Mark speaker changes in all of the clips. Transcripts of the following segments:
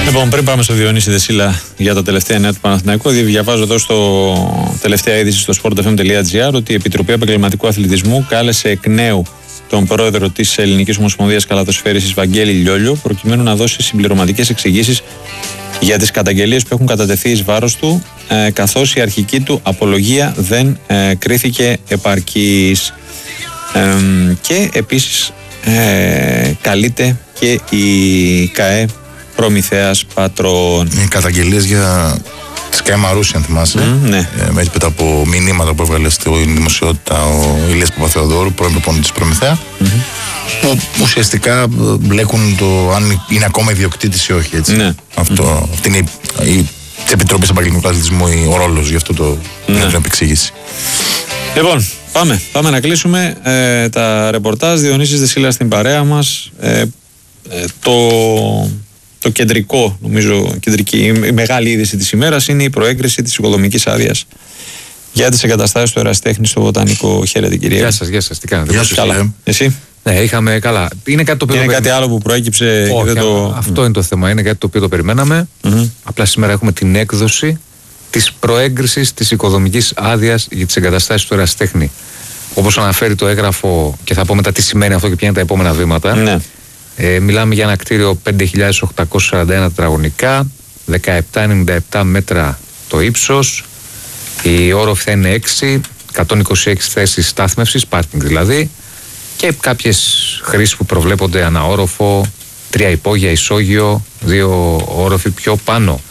Speaker 1: Λοιπόν, πριν πάμε στο Διονύση Δεσίλα για τα τελευταία νέα του Παναθηναϊκού, διαβάζω εδώ στο τελευταία είδηση στο sportfm.gr ότι η Επιτροπή Επαγγελματικού Αθλητισμού κάλεσε εκ νέου τον πρόεδρο της Ελληνικής Ομοσπονδίας Καλαθοσφαίρισης Βαγγέλη Λιόλιο προκειμένου να δώσει συμπληρωματικές εξηγήσεις για τις καταγγελίες που έχουν κατατεθεί εις βάρος του, καθώς η αρχική του απολογία δεν κρίθηκε επαρκής. Και επίσης καλείται και η ΚΑΕ Προμηθέας Πατρών.
Speaker 2: Οι καταγγελίες για τη ΚΑΕ Μαρούσι, αν θυμάσαι.
Speaker 1: Ναι.
Speaker 2: Έπειτα από μηνύματα που έβγαλε στην δημοσιότητα ο Ηλίας Παπαθεοδόρου, πρώην προπονητής της Προμηθέα, που ουσιαστικά μπλέκουν το αν είναι ακόμα ιδιοκτήτης ή όχι. Έτσι.
Speaker 1: Ναι.
Speaker 2: Αυτό, αυτή είναι της Επιτροπής Επαγγελματικού Αθλητισμού ο ρόλος γι' αυτό το επεξήγηση.
Speaker 1: Λοιπόν, πάμε να κλείσουμε τα ρεπορτάζ. Διονύσης Δεσίλα στην παρέα μας. Το κεντρικό, νομίζω, η μεγάλη είδηση της ημέρας είναι η προέγκριση της οικοδομικής άδειας για τις εγκαταστάσεις του ερασιτέχνη στο Βοτανικό. Χαίρετε, κυρία.
Speaker 3: Γεια σας, τι κάνετε?
Speaker 2: Γεια σας,
Speaker 1: καλά. Εσύ?
Speaker 3: Ναι, είχαμε καλά. Είναι κάτι το οποίο.
Speaker 1: Είναι κάτι άλλο που προέκυψε?
Speaker 3: Όχι, αυτό είναι το θέμα. Είναι κάτι το οποίο το περιμέναμε. Απλά σήμερα έχουμε την έκδοση της προέγκρισης της οικοδομικής άδειας για τις εγκαταστάσεις του ερασιτέχνη. Όπως αναφέρει το έγγραφο, και θα πω μετά τι σημαίνει αυτό και ποια είναι τα επόμενα βήματα.
Speaker 1: Ναι.
Speaker 3: Μιλάμε για ένα κτίριο 5.841 τετραγωνικά, 17,97 μέτρα το ύψος, η όροφη θα είναι 6, 126 θέσεις στάθμευσης, πάρκινγκ δηλαδή, και κάποιες χρήσεις που προβλέπονται ανά όροφο, 3 υπόγεια, ισόγειο, 2 όροφοι πιο πάνω.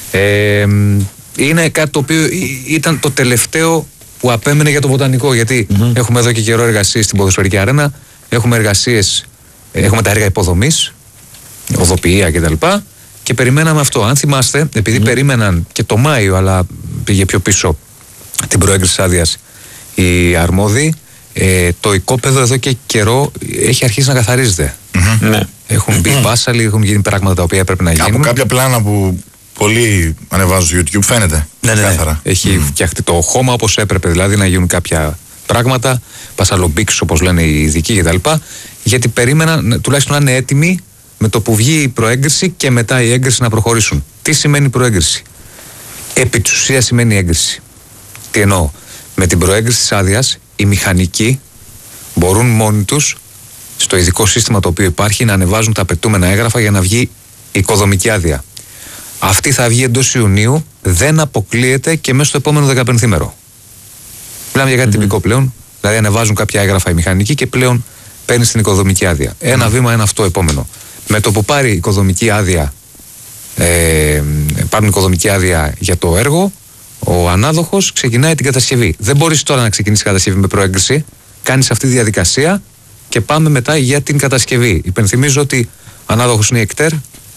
Speaker 3: Είναι κάτι το οποίο ήταν το τελευταίο που απέμενε για το Βοτανικό, γιατί έχουμε εδώ και καιρό εργασίες στην ποδοσφαιρική αρένα, έχουμε εργασίες. Έχουμε τα έργα υποδομής, οδοποιία κτλ. Και περιμέναμε αυτό. Αν θυμάστε, επειδή περίμεναν και το Μάιο, αλλά πήγε πιο πίσω την προέγκριση άδειας οι αρμόδιοι, το οικόπεδο εδώ και καιρό έχει αρχίσει να καθαρίζεται.
Speaker 1: Ναι.
Speaker 3: Έχουν μπει βάσαλοι, έχουν γίνει πράγματα τα οποία έπρεπε να γίνουν.
Speaker 2: Από κάποια πλάνα που πολλοί ανεβάζουν στο YouTube φαίνεται.
Speaker 3: Ναι. Έχει φτιαχτεί το χώμα όπως έπρεπε, δηλαδή να γίνουν κάποια πράγματα, πασαλομπίξους όπως λένε οι ειδικοί κτλ. Γιατί περίμεναν τουλάχιστον να είναι έτοιμοι με το που βγει η προέγκριση και μετά η έγκριση να προχωρήσουν. Τι σημαίνει προέγκριση? Επί της ουσίας σημαίνει έγκριση. Τι εννοώ? Με την προέγκριση της άδειας, οι μηχανικοί μπορούν μόνοι τους, στο ειδικό σύστημα το οποίο υπάρχει, να ανεβάζουν τα απαιτούμενα έγγραφα για να βγει οικοδομική άδεια. Αυτή θα βγει εντός Ιουνίου, δεν αποκλείεται και μέσα στο επόμενο 15ημερο. Μιλάμε για κάτι τυπικό πλέον, δηλαδή ανεβάζουν κάποια έγγραφα οι μηχανικοί και πλέον παίρνει την οικοδομική άδεια. Ένα βήμα είναι αυτό επόμενο. Με το που πάρει οικοδομική άδεια, πάρουν οικοδομική άδεια για το έργο, ο ανάδοχος ξεκινάει την κατασκευή. Δεν μπορείς τώρα να ξεκινήσει κατασκευή με προέγκριση. Κάνεις αυτή τη διαδικασία και πάμε μετά για την κατασκευή. Υπενθυμίζω ότι ανάδοχος είναι η ΕΚΤΕΡ.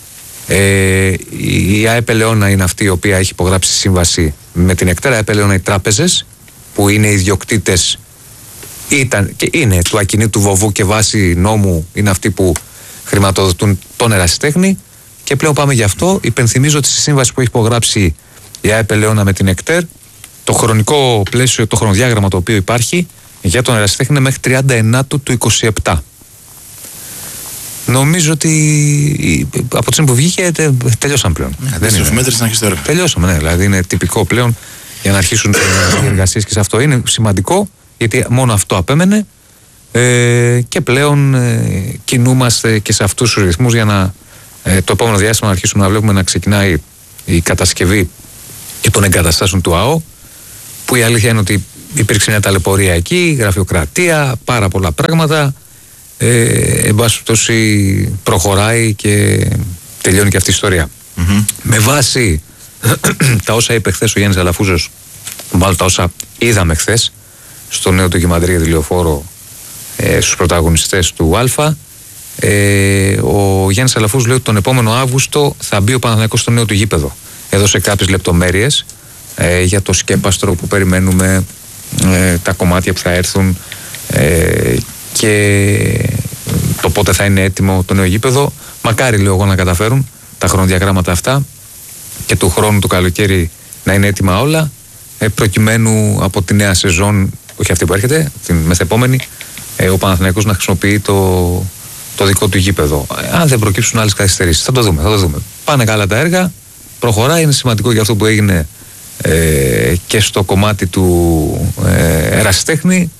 Speaker 3: Η ΑΕΠ Ελαιώνα είναι αυτή η οποία έχει υπογράψει σύμβαση με την ΕΚΤΕΡ. ΑΕΠ Ελαιώνα οι τράπεζες που είναι ιδιοκτήτες, ήταν και είναι του ακινήτου βοβού και βάσει νόμου είναι αυτοί που χρηματοδοτούν τον ερασιτέχνη, και πλέον πάμε γι' αυτό. Υπενθυμίζω ότι στη σύμβαση που έχει υπογράψει η ΑΕΠ Ελαιώνα με την ΕΚΤΕΡ, το χρονικό πλαίσιο, το χρονοδιάγραμμα το οποίο υπάρχει για τον ερασιτέχνη είναι μέχρι 39 του 27. Νομίζω ότι από τη στιγμή που βγήκε τελειώσαν πλέον. Τελειώσαμε, ναι, δηλαδή είναι τυπικό πλέον για να αρχίσουν οι εργασίες και σε αυτό. Είναι σημαντικό γιατί μόνο αυτό απέμενε, και πλέον κινούμαστε και σε αυτούς τους ρυθμούς για να το επόμενο διάστημα να αρχίσουμε να βλέπουμε να ξεκινάει η κατασκευή και των εγκαταστάσεων του ΑΟ, που η αλήθεια είναι ότι υπήρξε μια ταλαιπωρία εκεί, γραφειοκρατία, πάρα πολλά πράγματα. Εν πάση περιπτώσει προχωράει και τελειώνει και αυτή η ιστορία. Με βάση τα όσα είπε χθες ο Γιάννης Αλαφούζος, μάλλον τα όσα είδαμε χθες στο νέο ντοκιμαντρί Δηλιοφόρο, στους πρωταγωνιστές του Α, ο Γιάννης Αλαφούζος λέει ότι τον επόμενο Αύγουστο θα μπει ο Παναθηναϊκός στο νέο του γήπεδο. Έδωσε κάποιες λεπτομέρειες για το σκέπαστρο που περιμένουμε, τα κομμάτια που θα έρθουν, και το πότε θα είναι έτοιμο το νέο γήπεδο. Μακάρι, λέω εγώ, να καταφέρουν τα χρονοδιαγράμματα αυτά και του χρόνου του καλοκαίρι να είναι έτοιμα όλα, προκειμένου από τη νέα σεζόν, όχι αυτή που έρχεται, την μεθεπόμενη, ο Παναθηναϊκός να χρησιμοποιεί το δικό του γήπεδο. Αν δεν προκύψουν άλλες καθυστερήσεις. Θα το δούμε. Πάνε καλά τα έργα, προχωράει. Είναι σημαντικό για αυτό που έγινε και στο κομμάτι του ερασιτέχνη.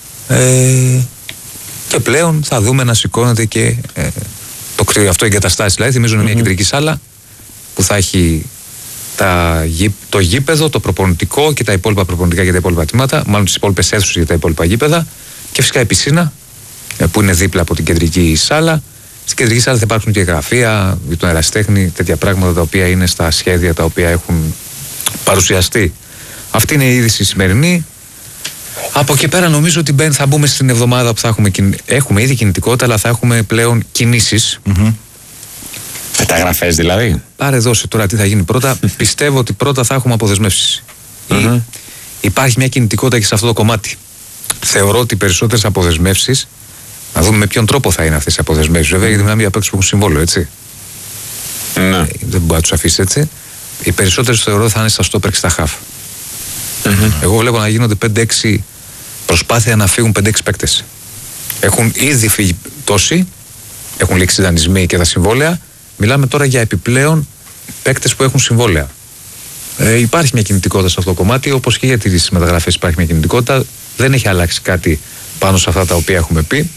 Speaker 3: Και πλέον θα δούμε να σηκώνεται και το κτίριο αυτό εγκαταστάσει. Δηλαδή, θυμίζω είναι μια κεντρική σάλα που θα έχει το γήπεδο, το προπονητικό και τα υπόλοιπα προπονητικά για τα υπόλοιπα τμήματα, μάλλον τις υπόλοιπες αίθουσες για τα υπόλοιπα γήπεδα, και φυσικά η πισίνα που είναι δίπλα από την κεντρική σάλα. Στην κεντρική σάλα θα υπάρξουν και γραφεία για τον ερασιτέχνη, τέτοια πράγματα τα οποία είναι στα σχέδια τα οποία έχουν παρουσιαστεί. Αυτή είναι η είδηση σημερινή. Από εκεί πέρα νομίζω ότι θα μπούμε στην εβδομάδα που θα έχουμε ήδη κινητικότητα, αλλά θα έχουμε πλέον κινήσεις.
Speaker 1: Μεταγραφές δηλαδή.
Speaker 3: Πάρε δώσε τώρα τι θα γίνει πρώτα. Πιστεύω ότι πρώτα θα έχουμε αποδεσμεύσεις. Υπάρχει μια κινητικότητα και σε αυτό το κομμάτι. Θεωρώ ότι οι περισσότερες αποδεσμεύσεις, να δούμε με ποιον τρόπο θα είναι αυτές οι αποδεσμεύσεις. Βέβαια, γιατί μιλάμε για παίκτες που έχουν συμβόλαιο, έτσι. Δεν μπορεί να τους αφήσει έτσι. Οι περισσότερες θεωρώ θα είναι στα στόπερ και στα χαφ. Εγώ βλέπω να γίνονται 5-6 προσπάθεια να φύγουν 5-6 παίκτες. Έχουν ήδη φύγει τόσοι, έχουν λήξει δανεισμοί και τα συμβόλαια. Μιλάμε τώρα για επιπλέον παίκτες που έχουν συμβόλαια. Υπάρχει μια κινητικότητα σε αυτό το κομμάτι, όπως και για τις μεταγραφές υπάρχει μια κινητικότητα. Δεν έχει αλλάξει κάτι πάνω σε αυτά τα οποία έχουμε πει.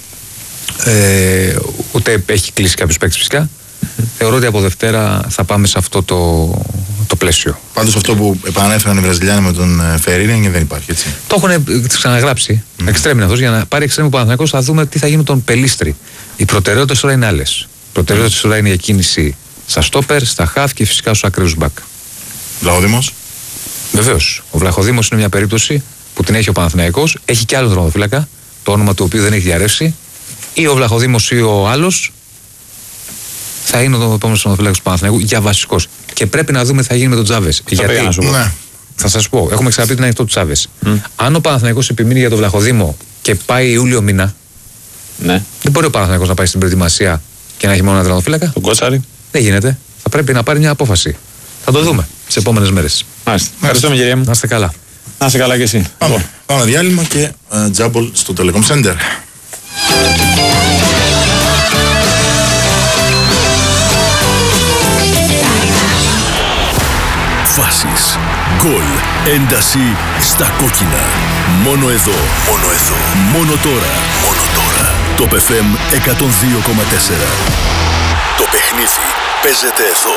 Speaker 3: Ούτε έχει κλείσει κάποιος παίκτης φυσικά. Θεωρώ ότι από Δευτέρα θα πάμε σε αυτό το πλαίσιο.
Speaker 2: Πάντως αυτό που επανέφεραν οι Βραζιλιάνοι με τον Φερίνια δεν υπάρχει, έτσι.
Speaker 3: Το έχουν ξαναγράψει. Εξτρέμ είναι αυτός. Για να πάρει εξτρέμ ο Παναθηναϊκός θα δούμε τι θα γίνει με τον Πελίστρη. Οι προτεραιότητες τώρα είναι άλλες. Οι προτεραιότητες τώρα είναι η κίνηση στα στόπερ, στα χαφ και φυσικά στους ακραίους μπακ.
Speaker 2: Βλαχοδήμος.
Speaker 3: Βεβαίως. Ο Βλαχοδήμος είναι μια περίπτωση που την έχει ο Παναθηναϊκός. Έχει και άλλο δρομοφύλακα, το όνομα του οποίου δεν έχει διαρρεύσει. Ή ο Βλαχοδήμος ή ο άλλος θα είναι ο επόμενος δρομοφύλακας του Παναθηναϊκού για βασικός. Και πρέπει να δούμε τι θα γίνει με τον Τζάβες. Γιατί θα σας πω, έχουμε ξαναπεί ότι είναι ανοιχτό του Τζάβες. Αν ο Παναθηναϊκός επιμείνει για τον Βλαχοδήμο και πάει Ιούλιο μήνα, δεν μπορεί ο Παναθηναϊκός να πάει στην προετοιμασία και να έχει μόνο ένα δρομοφύλακα.
Speaker 1: Τον Κότσαρη.
Speaker 3: Δεν γίνεται. Θα πρέπει να πάρει μια απόφαση. Θα το δούμε τις επόμενες μέρες.
Speaker 1: Μάλιστα. Ευχαριστούμε, κυρία μου.
Speaker 3: Να είστε καλά.
Speaker 1: Να είστε καλά κι εσύ.
Speaker 2: Πάμε διάλειμμα και τζάμπολ στο Telecom Center.
Speaker 4: Φάσεις, γκολ, ένταση στα κόκκινα. Μόνο εδώ, μόνο τώρα. Το FM 102,4. Το παιχνίδι παίζεται εδώ.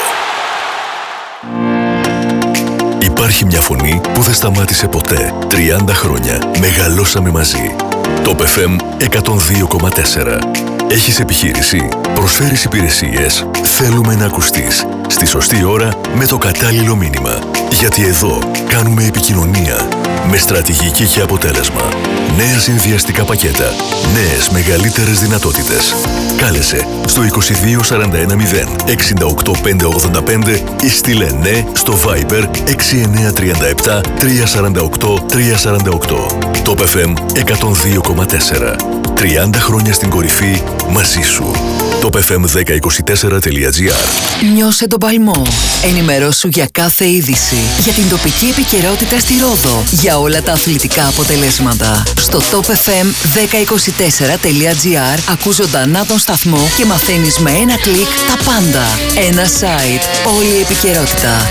Speaker 4: Υπάρχει μια φωνή που δεν σταμάτησε ποτέ. 30 χρόνια μεγαλώσαμε μαζί. Το FM 102,4. Έχεις επιχείρηση, προσφέρεις υπηρεσίες, θέλουμε να ακουστείς. Στη σωστή ώρα με το κατάλληλο μήνυμα. Γιατί εδώ κάνουμε επικοινωνία με στρατηγική και αποτέλεσμα. Νέα συνδυαστικά πακέτα, νέες μεγαλύτερες δυνατότητες. Κάλεσε στο 22410 68585 ή στείλε ναι στο Viber 6937 348 348. Το FM 102,4. 30 χρόνια στην κορυφή μαζί σου. topfm1024.gr.
Speaker 5: Νιώσε τον παλμό. Ενημερώσου για κάθε είδηση. Για την τοπική επικαιρότητα στη Ρόδο. Για όλα τα αθλητικά αποτελέσματα. Στο topfm1024.gr ακούς ζωντανά τον σταθμό και μαθαίνεις με ένα κλικ τα πάντα. Ένα site. Όλη η επικαιρότητα.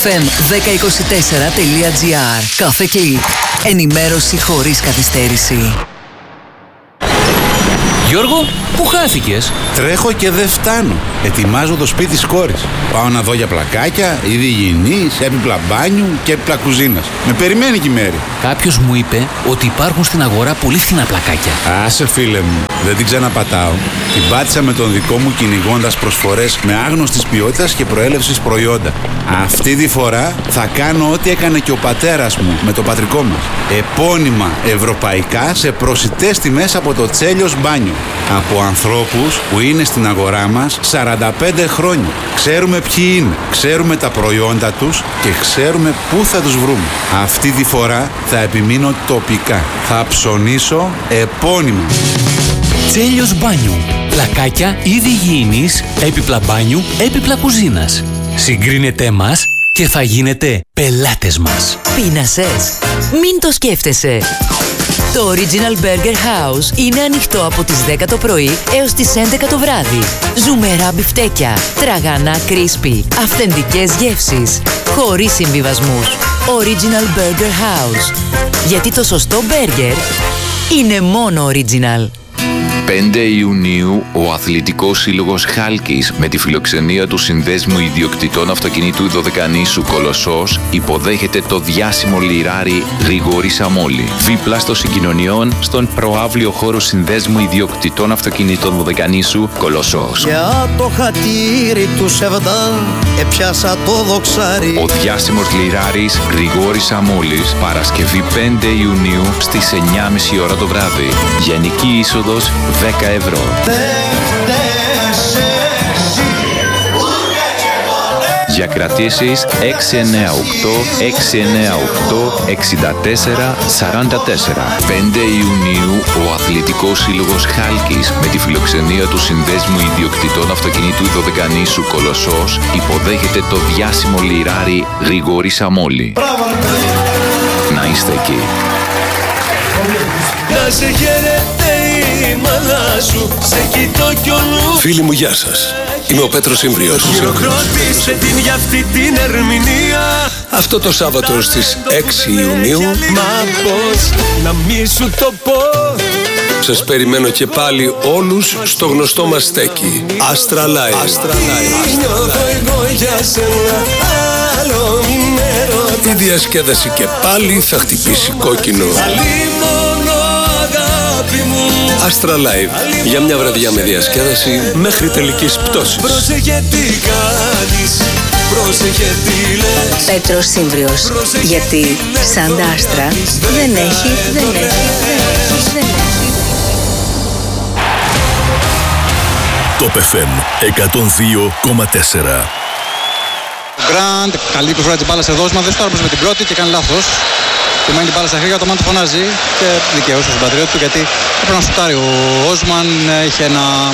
Speaker 5: topfm1024.gr. Κάθε κλικ. Ενημέρωση χωρίς καθυστέρηση.
Speaker 6: Γιώργο, πού χάθηκες?
Speaker 7: Τρέχω και δεν φτάνω. Ετοιμάζω το σπίτι της κόρης. Πάω να δω για πλακάκια, είδη υγιεινής, έπιπλα μπάνιου και έπιπλα κουζίνας. Με περιμένει και η Μέρη.
Speaker 6: Κάποιος μου είπε ότι υπάρχουν στην αγορά πολύ φθηνά πλακάκια.
Speaker 7: Άσε φίλε μου, δεν την ξαναπατάω. Την πάτησα με τον δικό μου κυνηγώντας προσφορές με άγνωστης ποιότητας και προέλευσης προϊόντα. Αυτή τη φορά θα κάνω ό,τι έκανε και ο πατέρας μου με το πατρικό μας. Επώνυμα ευρωπαϊκά σε προσιτές τιμές από το Τσέλιος Μπάνιο. Από ανθρώπους που είναι στην αγορά μας 45 χρόνια. Ξέρουμε ποιοι είναι, ξέρουμε τα προϊόντα τους και ξέρουμε πού θα τους βρούμε. Αυτή τη φορά θα επιμείνω τοπικά. Θα ψωνίσω επώνυμα.
Speaker 6: Τσέλιος Μπάνιου. Πλακάκια, είδη υγιεινής, έπιπλα μπάνιου, έπιπλα κουζίνας. Συγκρίνετε μας και θα γίνετε πελάτες μας.
Speaker 5: Πείνασες? Μην το σκέφτεσαι. Το Original Burger House είναι ανοιχτό από τις 10 το πρωί έως τις 11 το βράδυ. Ζουμερά μπιφτέκια, τραγανά crispy, αυθεντικές γεύσεις, χωρίς συμβιβασμούς. Original Burger House. Γιατί το σωστό μπέργκερ είναι μόνο original.
Speaker 8: 5 Ιουνίου, ο Αθλητικός Σύλλογος Χάλκης με τη φιλοξενία του Συνδέσμου Ιδιοκτητών Αυτοκινήτου Δωδεκανήσου Κολοσσός υποδέχεται το διάσημο λιράρι Γρηγόρη Σαμόλη. Δίπλα στο συγκοινωνιών στον προαύλιο χώρο Συνδέσμου Ιδιοκτητών Αυτοκινήτων Δωδεκανήσου Κολοσσός.
Speaker 9: Για το χατήρι του Σεβδά έπιασα το δοξάρι.
Speaker 8: Ο διάσημος λιράρης Γρηγόρη Σαμόλης, Παρασκευή 5 Ιουνίου στις 9.30 ώρα το βράδυ. Γενική είσοδος 10 ευρώ. Για κρατήσεις 698-698-6444. 5 Ιουνίου, ο Αθλητικός Σύλλογος Χάλκης με τη φιλοξενία του Συνδέσμου Ιδιοκτητών Αυτοκινήτου Δωδεκανήσου Κολοσσός υποδέχεται το διάσημο λιράρι Γρηγόρη Σαμόλη. Να είστε εκεί.
Speaker 10: Να σε χαίρεται η μάνα σου, σε κοιτώ κι ολού.
Speaker 11: Φίλοι μου, γεια σας. Είμαι ο Πέτρος Ιμβριος.
Speaker 10: Χειροκρότησε την για αυτή την ερμηνεία.
Speaker 11: Αυτό το Σάββατο στις 6 Ιουνίου.
Speaker 10: Μα πώς να μη σου το πω.
Speaker 11: Σας περιμένω και πάλι όλους στο γνωστό μας στέκι. Άστρα Live.
Speaker 10: Νιώθω εγώ για σένα, άλλο μην ερωτάς.
Speaker 11: Η διασκέδαση και πάλι θα χτυπήσει κόκκινο. Άστρα Live. Για μια βραδιά με διασκέδαση μέχρι τελικής πτώσης.
Speaker 10: Πρόσεχε τι κάνεις, πρόσεχε τι λες.
Speaker 12: Πέτρος Σύμβριος. Γιατί σαν τα άστρα δεν έχει.
Speaker 4: Top FM 102,4.
Speaker 13: Γκραντ, καλή προσφορά της μπάλας σε δόσμα, δεν στο άρπωσε με την πρώτη και κάνει λάθος. Του μένει την μπάλα στα χέρια, το Μάν του φωνάζει και δικαίωσε στον πατριώτη του γιατί έπρεπε να σουτάρει ο Όσμαν, είχε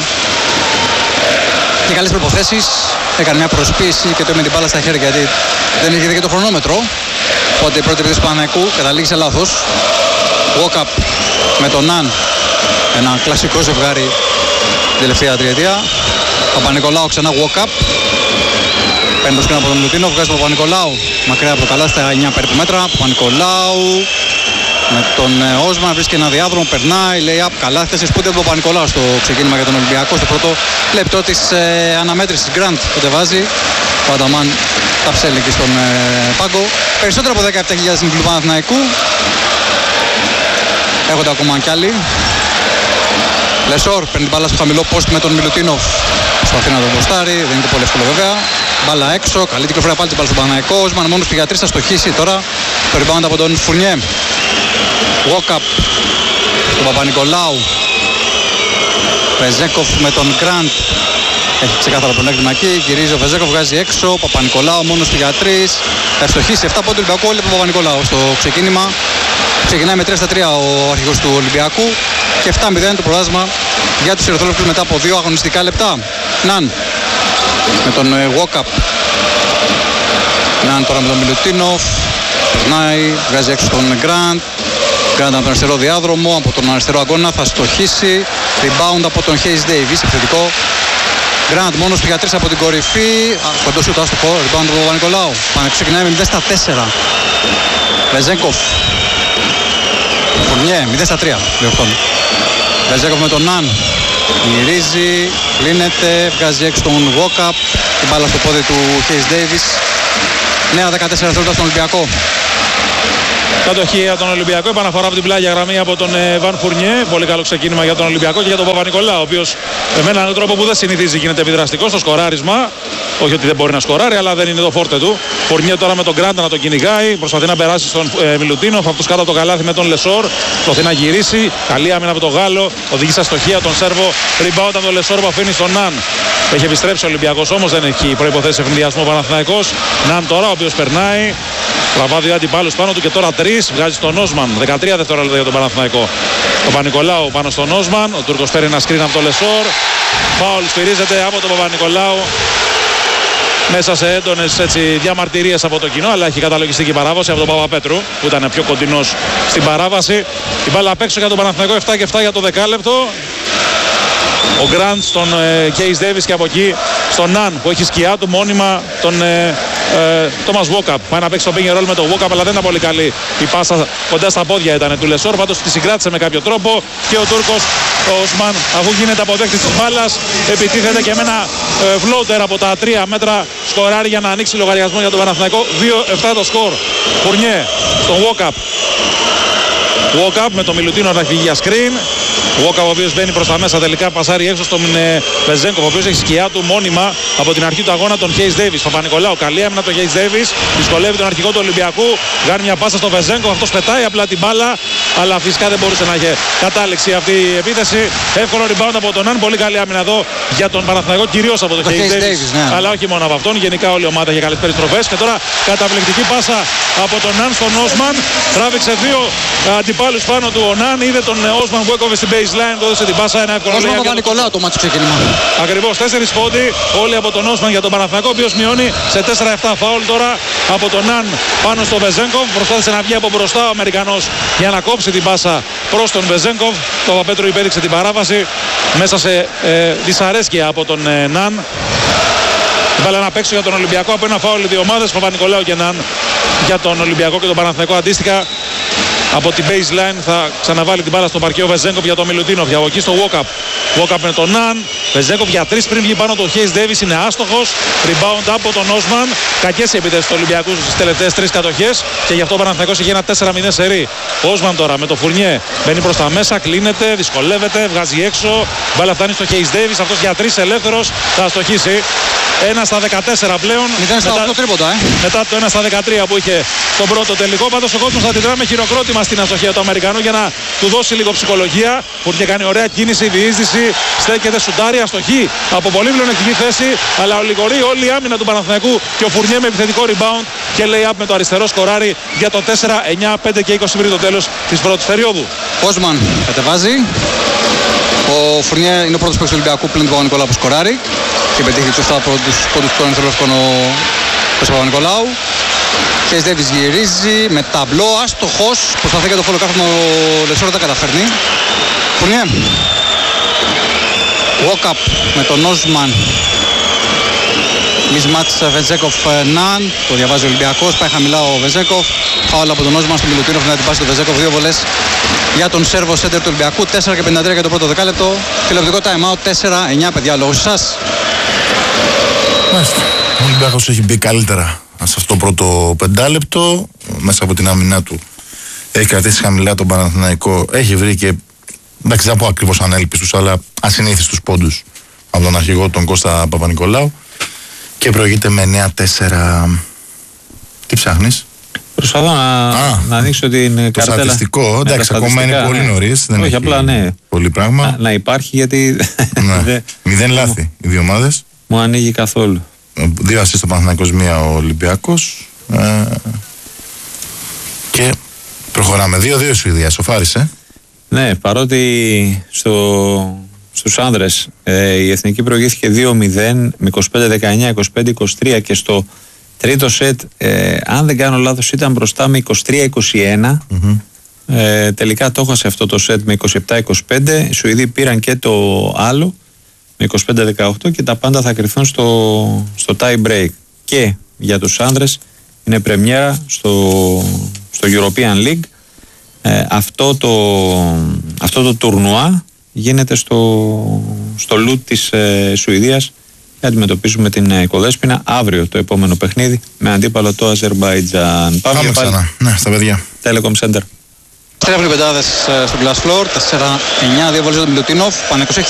Speaker 13: καλές προποθέσεις, έκανε μια προσποίηση και του έμεινε την μπάλα στα χέρια γιατί δεν είχε δει και το χρονόμετρο. Οπότε η πρώτη επίθεση του Παναθηναϊκού καταλήγει σε λάθος. Walk-up με τον Ναν, ένα κλασικό ζευγάρι την τελευταία τριετία. Παπα-Νικολάου ξανά walk-up. Παίρνει το σκριν από τον Μιλουτίνο, βγάζει τον Παπα-Νικολάου μακριά από το καλά στα 9 περίπου μέτρα. Παπα-Νικολάου με τον Όσμαν βρίσκει ένα διάδρομο, περνάει, λέει up, καλά. Χθες σπούτει από τον Παπα-Νικολάου στο ξεκίνημα για τον Ολυμπιακό. Στο πρώτο λεπτό της αναμέτρησης Γκραντ που βάζει. Ο Ανταμάν τα ψέλνει εκεί στον πάγκο. Περισσότερο από 17.000 στην του Παναθηναϊκού. Έχονται ακόμα κι άλλοι. Λεσόρ παίρνει την μπάλα στο χαμηλό post με τον Μιλουτίνοφ. Προσπαθεί να τον μποστάρει, δεν είναι πολύ εύκολο βέβαια. Μπάλα έξω, καλή κυκλοφορία πάλι την μπάλα στον Παναθηναϊκό. Όσμαν μόνος του για 3 θα στοχίσει τώρα. Το rebound από τον Φουρνιέ. Walk-up στον Παπα-Νικολάου. Βεζέκοφ με τον Γκραντ. Έχει ξεκάθαρα τον έκτημα εκεί. Γυρίζει ο Βεζέκοφ, βγάζει έξω. Παπα-Νικολάου μόνος του για 3. Θα στοχίσει 7 από τον Ολυμπιακό. Όλοι από τον Παπα-Νικολάου στο ξεκίνημα. Ξεκινάει με 3-3 ο αρχηγός του Ολυμπιακού. Και 7-0 το πρωτάθλημα για τους Ερυθρόλεπτους μετά από 2 αγωνιστικά λεπτά. Ναν με τον walk-up. Ναν τώρα με τον Μιλουτίνοφ. Περνάει, βγάζει έξω τον Γκραντ. Γκραντ από τον αριστερό διάδρομο, από τον αριστερό αγώνα θα στοχίσει. Rebound από τον Hayes Davis, επιθετικό. Γκραντ μόνος του για 3 από την κορυφή. Κοντό σούτ, άστοχο. Rebound από τον Παπα-Νικολάου. Ξεκινάει με 0-4. Βεζέγκοφ. Φουρνιέ, 0-3. Διορθώνει. Βεζέγκοφ με τον Ναν. Γυρίζει, κλείνεται, βγάζει έξω τον walk-up. Την μπάλα στο πόδι του Hayes Davis. Νέα 14 δευτερόλεπτα στον Ολυμπιακό.
Speaker 14: Κατοχή για τον Ολυμπιακό, επαναφορά από την πλάγια γραμμή από τον Βαν Φουρνιέ. Πολύ καλό ξεκίνημα για τον Ολυμπιακό και για τον Παπα-Νικολάου, ο οποίος με έναν τρόπο που δεν συνηθίζει γίνεται επιδραστικό στο σκοράρισμα. Όχι ότι δεν μπορεί να σκοράρει, αλλά δεν είναι το φόρτε του. Φουρνιέ τώρα με τον Γκράντα να τον κυνηγάει. Προσπαθεί να περάσει στον Μιλουτίνοφ. Από τους κάτω από το καλάθι με τον Λεσόρ. Προσπαθεί να γυρίσει. Καλή άμυνα από τον Γάλλο. Οδηγεί στα στοχεία τον Σέρβο. Rebound από τον Λεσόρ που αφήνει στον Ναν. Έχει επιστρέψει ο Ολυμπιακός, όμως δεν έχει προϋποθέσει ευνηδιασμό ο Παναθηναϊκός. Ναν τώρα, ο οποίος περνάει. Τραβά δύο αντιπάλους πάνω του και τώρα 3. Βγάζει στον Όσμαν. 13 δευτερόλεπτα για τον Παναθηναϊκό. Ο Παπα-Νικολάου πάνω στον Όσμαν. Ο Τούρκος παίρνει ένα σκριν από τον Λεσόρ. Φάουλ στηρίζεται από τον Παπα-Νικολάου. μέσα σε έντονες διαμαρτυρίες από το κοινό, αλλά έχει καταλογιστεί και η παράβαση από τον Παπαπέτρου που ήταν πιο κοντινός στην παράβαση. Η μπάλα απ' έξω για τον Παναθηναϊκό, 7 και 7 για το δεκάλεπτο. Ο Γκραντ στον Κέις Ντέβις και από εκεί στον Ναν που έχει σκιά του μόνιμα τον Τόμας Βόκαπ. Πάει να παίξει το πίγγε ρόλ με τον Βόκαπ, αλλά δεν ήταν πολύ καλή η πάσα, κοντά στα πόδια ήταν του Λεσόρ. Πάντως τη συγκράτησε με κάποιο τρόπο και ο Τούρκος ο Οσμάν, αφού γίνεται αποδέκτης της μπάλας, επιτίθεται και με ένα φλόουτερ από τα 3 μέτρα σκοράρει για να ανοίξει λογαριασμό για τον Παναθηναϊκό. 2-7 το σκορ. Φουρνιέ, τον Βόκαπ. Βόκαπ με τον Μιλουτίνο να φύγει για screen. Βόκαπ ο οποίος μπαίνει προς τα μέσα, τελικά πασάρει έξω στον Βεζένκοφ, ο οποίος έχει σκιά του μόνιμα από την αρχή του αγώνα τον Χέις Ντέιβις. Παπα-Νικολάου, καλή άμυνα τον Χέις Ντέιβις, δυσκολεύει τον αρχηγό του Ολυμπιακού, κάνει μια πάσα στον Βεζένκοφ, αυτός πετάει απλά την μπάλα, αλλά φυσικά δεν μπορούσε να έχει κατάληξη αυτή η επίθεση. Εύκολο rebound από τον Αν, πολύ καλή άμυνα εδώ για τον Παναθηναϊκό, κυρίως από τον Χέις Ντέιβις, αλλά όχι μόνο από αυτόν, γενικά όλη η ομάδα για καλές περιστροφές. Και τώρα καταπληκτική πάσα από τον Αν στον Όσμαν, τράβηξε δύο αντιπάλους πάνω του ο Ναν, είδε τον Όσμαν που έκοβε στην baseline, του έδωσε την πάσα, ένα εύκολο
Speaker 13: Όσμαν Παπα-Νικολάου το μάτι ξεκίνημα.
Speaker 14: Ακριβώς, 4 πόντι, όλοι από τον Όσμαν για τον Παναθηναϊκό, ο οποίος μειώνει σε 4-7 φάουλ τώρα από τον Ναν πάνω στο Βεζένκοφ. Προσπάθησε να βγει από μπροστά ο Αμερικανός για να κόψει την πάσα προς τον Βεζένκοφ. Το Παπαπέτρου υπέδειξε την παράβαση μέσα σε δυσαρέσκεια από τον Ναν. Βάλε ένα παίξο για τον Ολυμπιακό από ένα φάουλ οι δύο ομάδες, Παπα-Νικολάου και Ναν για τον Ολυμπιακό και τον Παναθηναϊκό αντίστοιχα. Από την baseline θα ξαναβάλει την μπάλα στο παρκείο Βεζένκοφ για τον Μιλουτίνοφ. Από εκεί στο Βόκαπ. Βόκαπ με τον Ναν. Βεζένκοφ για 3 πριν βγει πάνω το Χέις Ντέιβις, είναι άστοχος. Rebound από τον Όσμαν. Κακές οι επίθεσεις του Ολυμπιακού στις τελευταίες 3 κατοχές και γι' αυτό ο Παναθηναϊκός έχει ένα 4-0 σερί. Όσμαν τώρα με το Φουρνιέ μπαίνει προς τα μέσα, κλείνεται, δυσκολεύεται, βγάζει έξω. Μπάλα φτάνει στο Χέις Ντέιβις, αυτός για 3 ελεύθερος θα αστοχίσει. 1 στα 14 πλέον.
Speaker 13: 0 στα 8 τρίποτα,
Speaker 14: μετά το 1 στα 13 που είχε τον πρώτο τελικό. Πάντως ο κόσμος θα αντιδρά με χειροκρότημα στην αστοχία του Αμερικανού για να του δώσει λίγο ψυχολογία. Που είχε κάνει ωραία κίνηση, διείσδυση, στέκεται, σουτάρει, αστοχή από πολύ πλεονεκτική θέση. Αλλά ολιγορεί όλη η άμυνα του Παναθηναϊκού και ο Φουρνιέ με επιθετικό rebound και lay-up με το αριστερό σκοράρι για το 4, 9, 5 και 20 πριν το τέλος της πρώτης περίοδου.
Speaker 13: Όσμαν κατεβάζει. Ο Φουρνιέ είναι ο πρώτος παίκτης του Ολυμπιακού πλην του Παπα-Νικολάου που σκοράρει και πετύχει τους 7 πρώτους πόντους του Ανθρωπεύκον ο Παπα-Νικολάου. Χέις Ντέιβις γυρίζει με ταμπλό, άστοχος, προσπαθεί για το φόλο κάθετο ο Λεσόρ, δεν καταφέρνει. Φουρνιέ. Βόκαπ με τον Όσμαν. Μισμάτς Βεζένκοφ Ναν, το διαβάζει ο Ολυμπιακός, πάει χαμηλά ο Βεζένκοφ. Φάουλ από τον Όσμαν στην Μιλουτίνοφ να την πάσει τον Βεζένκοφ, 2 βολές για τον Σέρβο σέντερ του Ολυμπιακού, 4 και 53 για το πρώτο δεκάλεπτο. Τηλεοπτικό time out, 4-9 παιδιά, λόγω σας.
Speaker 2: Μάλιστα, ο Ολυμπιακός έχει μπει καλύτερα σε αυτό το πρώτο πεντάλεπτο, μέσα από την άμυνά του έχει κρατήσει χαμηλά τον Παναθηναϊκό, έχει βρει και, εντάξει δεν πω ακριβώς ανέλπιστους, αλλά ασυνήθιστους πόντους από τον αρχηγό τον Κώστα Παπα-Νικολάου και προηγείται με 9-4. Τι ψάχνεις?
Speaker 1: Προσπαθώ να ανοίξω την καρτέλα.
Speaker 2: Το στατιστικό, εντάξει, ακόμα είναι πολύ νωρίς. Δεν
Speaker 1: όχι, απλά ναι.
Speaker 2: Πολύ πράγμα.
Speaker 1: Να υπάρχει γιατί.
Speaker 2: Ναι. 0 λάθη οι δύο ομάδες.
Speaker 1: Μου ανοίγει καθόλου.
Speaker 2: 2 ασίστ ο Παναθηναϊκός, 1 ο Ολυμπιακός. Και προχωράμε. 2-2 Σουηδία. Σοφάρισε.
Speaker 1: Ναι, παρότι στους άνδρες η Εθνική προηγήθηκε 2-0 με 25-19, 25-23 και στο τρίτο σετ, αν δεν κάνω λάθος, ήταν μπροστά με 23-21. Τελικά το έχασε αυτό το σετ με 27-25. Οι Σουηδοί πήραν και το άλλο με 25-18 και τα πάντα θα κρυφθούν στο tie break. Και για τους άνδρες είναι πρεμιέρα στο European League. Αυτό το τουρνουά γίνεται στο Λουτ της Σουηδίας και αντιμετωπίζουμε την Κοδέσποινα αύριο το επόμενο παιχνίδι με αντίπαλο το Αζερμπαϊτζάν.
Speaker 2: Πάμε ξανά, ναι, στα παιδιά.
Speaker 1: Telecom Center.
Speaker 13: Τρέχουν οι πεντάδες στον Glass Floor, 4-9, 2 βολές για τον Μιλουτίνοφ, Παναθηναϊκός έχει